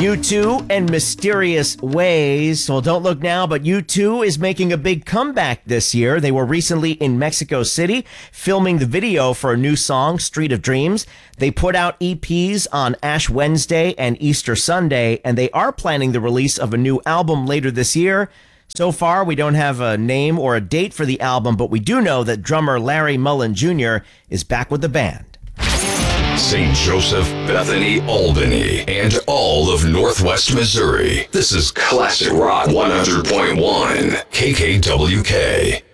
U2 and Mysterious Ways. Well, don't look now, but U2 is making a big comeback this year. They were recently in Mexico City filming the video for a new song, Street of Dreams. They put out EPs on Ash Wednesday and Easter Sunday, and they are planning the release of a new album later this year. So far, we don't have a name or a date for the album, but we do know that drummer Larry Mullen Jr. is back with the band. St. Joseph, Bethany, Albany, and all of Northwest Missouri. This is Classic Rock 100.1 KKWK.